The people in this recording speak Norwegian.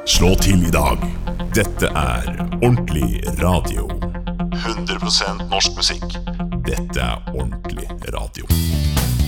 Slå til I dag. Dette ordentlig radio. 100% norsk musikk. Dette ordentlig radio.